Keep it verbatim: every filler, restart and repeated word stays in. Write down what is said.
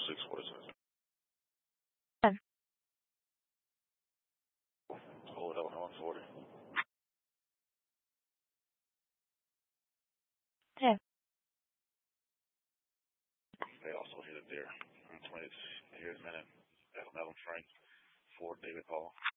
six forty-seven. ten. Hold it up on one forty. ten. They also hit it there. one twenty. Here's a minute. Adam Frank. Ford David Paul.